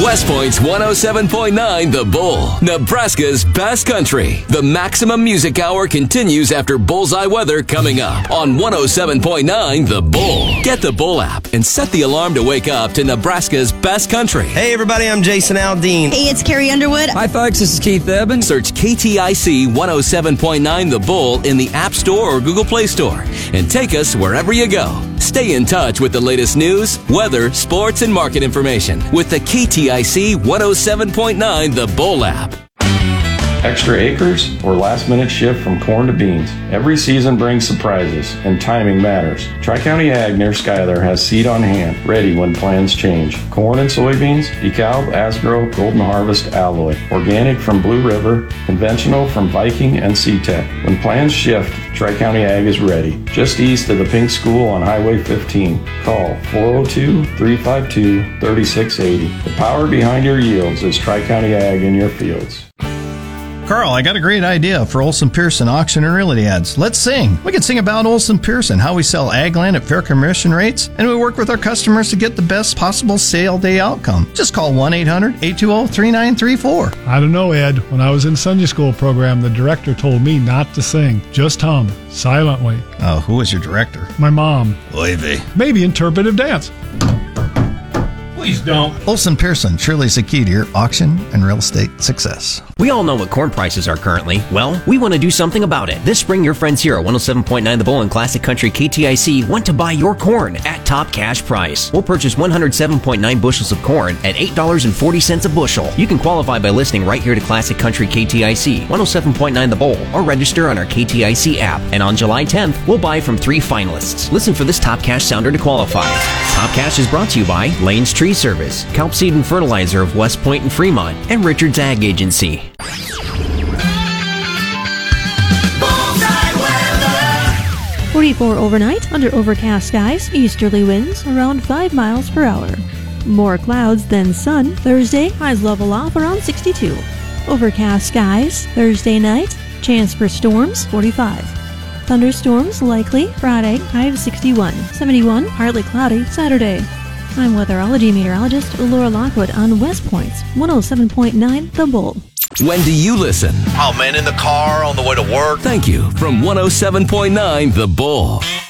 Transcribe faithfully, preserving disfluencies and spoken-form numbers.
West Point's one oh seven point nine The Bull, Nebraska's best country. The Maximum Music Hour continues after Bullseye Weather coming up on one oh seven point nine The Bull. Get the Bull app and set the alarm to wake up to Nebraska's best country. Hey everybody, I'm Jason Aldean. Hey, it's Carrie Underwood. Hi folks, this is Keith Evans. Search K T I C one oh seven point nine The Bull in the App Store or Google Play Store and take us wherever you go. Stay in touch with the latest news, weather, sports, and market information with the K T I C one oh seven point nine The Bull app. Extra acres or last minute shift from corn to beans. Every season brings surprises and timing matters. Tri-County Ag near Schuyler has seed on hand, ready when plans change. Corn and soybeans, DeKalb, Asgrow, Golden Harvest, Alloy. Organic from Blue River, conventional from Viking and C-Tech. When plans shift, Tri-County Ag is ready. Just east of the Pink School on Highway fifteen. Call four oh two, three five two, three six eight oh. The power behind your yields is Tri-County Ag in your fields. Carl, I got a great idea for Olson Pearson auction and realty ads. Let's sing. We can sing about Olson Pearson, how we sell ag land at fair commission rates, and we work with our customers to get the best possible sale day outcome. Just call one eight hundred, eight two zero, three nine three four. I don't know, Ed. When I was in Sunday school program, the director told me not to sing. Just hum, silently. Oh, who was your director? My mom. Oy vey. Maybe interpretive dance. Please don't. Olson Pearson, surely is the key to your auction and real estate success. We all know what corn prices are currently. Well, we want to do something about it. This spring, your friends here at one oh seven point nine The Bull and Classic Country K T I C want to buy your corn at top cash price. We'll purchase one hundred seven point nine bushels of corn at eight dollars and forty cents a bushel. You can qualify by listening right here to Classic Country K T I C, one oh seven point nine The Bull, or register on our K T I C app. And on July tenth, we'll buy from three finalists. Listen for this top cash sounder to qualify. Top Cash is brought to you by Lane's Tree Service, Kelp Seed and Fertilizer of West Point and Fremont, and Richard's Ag Agency. forty-four overnight, under overcast skies, easterly winds around five miles per hour. More clouds than sun. Thursday, highs level off around sixty-two. Overcast skies. Thursday night, chance for storms, forty-five. Thunderstorms likely. Friday, high of sixty-one. seventy-one, partly cloudy. Saturday. I'm weatherology meteorologist Laura Lockwood on West Point's one oh seven point nine The Bull. When do you listen? Oh man, in the car, on the way to work. Thank you from one oh seven point nine The Bull.